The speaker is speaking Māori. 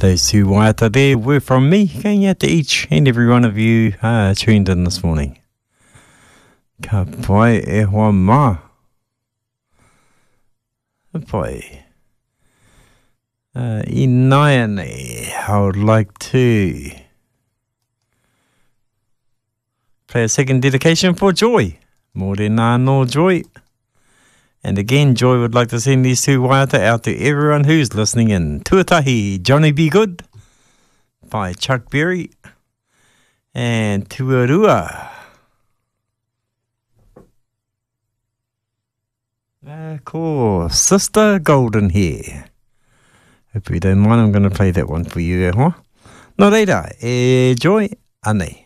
those two waiata there were from me, going out to each and every one of you tuned in this morning. Ka pai e hoa ma. Ka pai. I Naiane, I would like to play a second dedication for Joy. Morena no Joy. And again, Joy would like to send these two waiata out to everyone who's listening in. Tuatahi, Johnny Be Good by Chuck Berry. And Tuarua. Cool. Sister Golden Hair. Hope you don't mind, I'm going to play that one for you, huh? No reira, Joy, anei.